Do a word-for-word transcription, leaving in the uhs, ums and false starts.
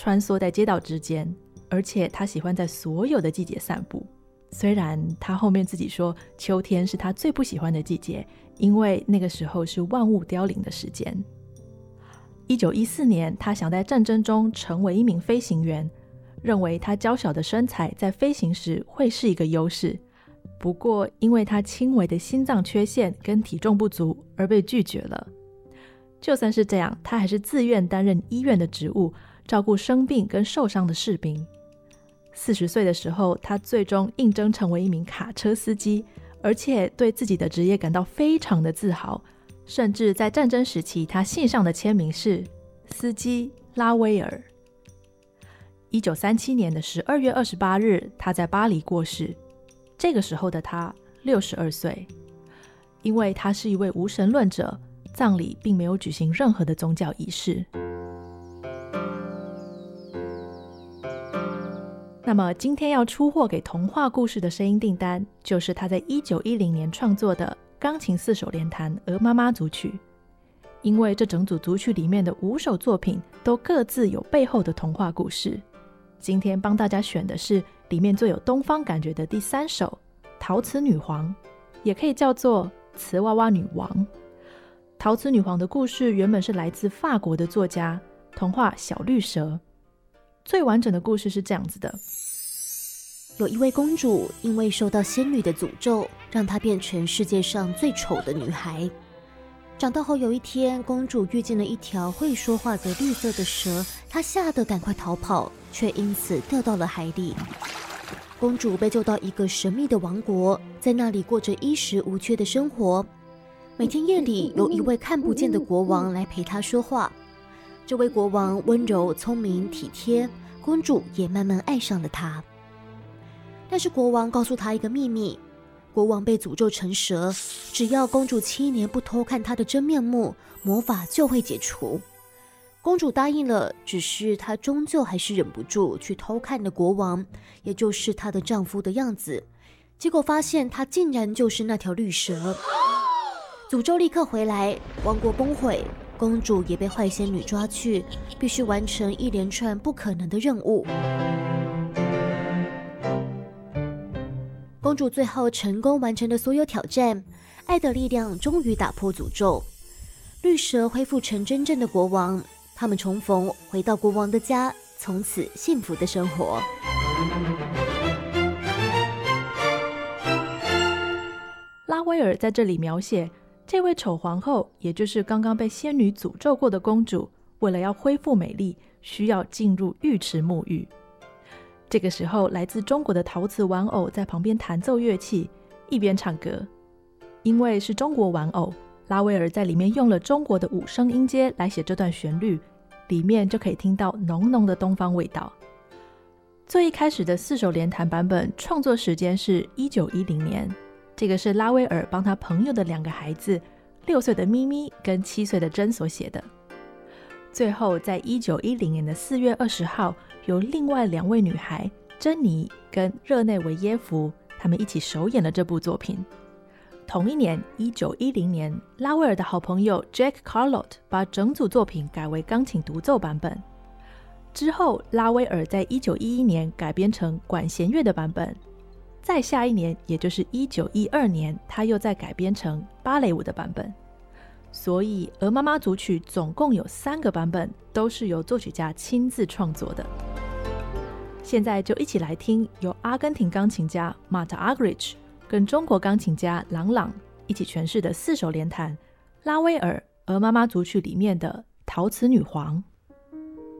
穿梭在街道之间，而且他喜欢在所有的季节散步。虽然他后面自己说秋天是他最不喜欢的季节，因为那个时候是万物凋零的时间。一九一四年，他想在战争中成为一名飞行员，认为他娇小的身材在飞行时会是一个优势。不过因为他轻微的心脏缺陷跟体重不足而被拒绝了。就算是这样，他还是自愿担任医院的职务，照顾生病跟受伤的士兵。四十岁的时候，他最终应征成为一名卡车司机，而且对自己的职业感到非常的自豪，甚至在战争时期，他信上的签名是司机拉威尔。一九三七年的十二月二十八日，他在巴黎过世。这个时候的他六十二岁。因为他是一位无神论者，葬礼并没有举行任何的宗教仪式。那么今天要出货给童话故事的声音订单，就是他在一九一零年创作的钢琴四手联弹《鹅妈妈组曲》。因为这整组组曲里面的五首作品都各自有背后的童话故事，今天帮大家选的是里面最有东方感觉的第三首《陶瓷女皇》，也可以叫做瓷娃娃女王。陶瓷女皇的故事原本是来自法国的作家童话小绿蛇。最完整的故事是这样子的： 有一位公主，因为受到仙女的诅咒，让她变成世界上最丑的女孩。长大后有一天，公主遇见了一条会说话的绿色的蛇，她吓得赶快逃跑，却因此掉到了海里。公主被救到一个神秘的王国，在那里过着衣食无缺的生活。每天夜里，有一位看不见的国王来陪她说话。这位国王温柔、聪明、体贴，公主也慢慢爱上了他。但是国王告诉她一个秘密，国王被诅咒成蛇，只要公主七年不偷看他的真面目，魔法就会解除。公主答应了，只是她终究还是忍不住去偷看了国王，也就是她的丈夫的样子，结果发现他竟然就是那条绿蛇。诅咒立刻回来，王国崩毁，公主也被坏仙女抓去，必须完成一连串不可能的任务。公主最后成功完成了所有挑战，爱的力量终于打破诅咒，绿蛇恢复成真正的国王，他们重逢，回到国王的家，从此幸福的生活。 拉威尔在这里描写这位丑皇后，也就是刚刚被仙女诅咒过的公主，为了要恢复美丽，需要进入浴池沐浴。这个时候，来自中国的陶瓷玩偶在旁边弹奏乐器，一边唱歌。因为是中国玩偶，拉威尔在里面用了中国的五声音阶来写这段旋律，里面就可以听到浓浓的东方味道。最一开始的四手联弹版本创作时间是一九一零年，这个是拉威尔帮他朋友的两个孩子，六岁的咪咪跟七岁的珍所写的。最后在一九一零年的四月二十号，由另外两位女孩珍妮跟热内维耶夫他们一起首演了这部作品。同一年一九一零年，拉威尔的好朋友 Jack Carlotte 把整组作品改为钢琴独奏版本。之后拉威尔在一九一一年改编成管弦乐的版本，再下一年也就是一九一二年，他又再改编成芭蕾舞的版本。所以《鹅妈妈组曲》总共有三个版本，都是由作曲家亲自创作的。现在就一起来听由阿根廷钢琴家 Marta Argerich 跟中国钢琴家郎朗一起诠释的四手联弹拉威尔《鹅妈妈组曲》里面的陶瓷女皇。